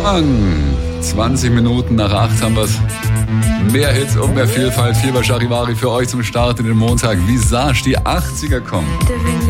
Morgen. 20 Minuten nach 8 haben wir's. Mehr Hits und mehr Vielfalt. Viel bei Charivari für euch zum Start in den Montag. Visage, die 80er kommen.